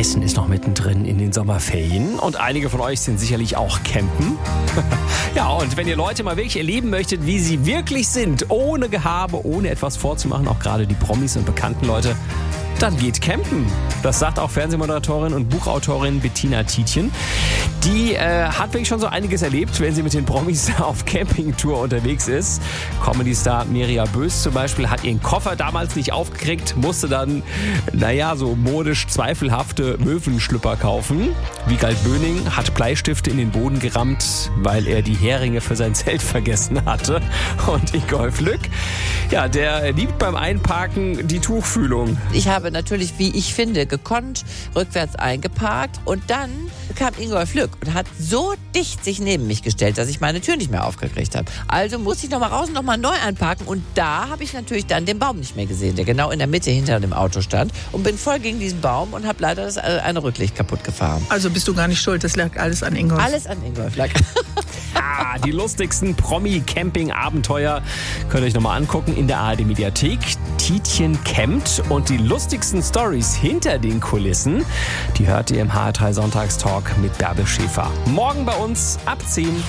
Hessen ist noch mittendrin in den Sommerferien und einige von euch sind sicherlich auch campen. Ja, und wenn ihr Leute mal wirklich erleben möchtet, wie sie wirklich sind, ohne Gehabe, ohne etwas vorzumachen, auch gerade die Promis und bekannten Leute, dann geht campen. Das sagt auch Fernsehmoderatorin und Buchautorin Bettina Tietjen. Die hat wirklich schon so einiges erlebt, wenn sie mit den Promis auf Campingtour unterwegs ist. Comedy-Star Mirja Bös zum Beispiel hat ihren Koffer damals nicht aufgekriegt, musste dann, so modisch zweifelhafte Möwenschlüpper kaufen. Wiegald Böning hat Bleistifte in den Boden gerammt, weil er die Heringe für sein Zelt vergessen hatte. Und Ingolf Lück, der liebt beim Einparken die Tuchfühlung. Ich habe natürlich, wie ich finde, gekonnt rückwärts eingeparkt und dann kam Ingolf Lück und hat so dicht sich neben mich gestellt, dass ich meine Tür nicht mehr aufgekriegt habe. Also musste ich nochmal raus und nochmal neu einparken und da habe ich natürlich dann den Baum nicht mehr gesehen, der genau in der Mitte hinter dem Auto stand und bin voll gegen diesen Baum und habe leider das eine Rücklicht kaputt gefahren. Also bist du gar nicht schuld, das lag alles an Ingolf. Alles an Ingolf lag. Die lustigsten Promi-Camping-Abenteuer könnt ihr euch nochmal angucken in der ARD-Mediathek. Tietjen campt und die lustigsten Stories hinter den Kulissen, die hört ihr im HR3 Sonntagstalk mit Bärbel Schäfer. Morgen bei uns ab 10.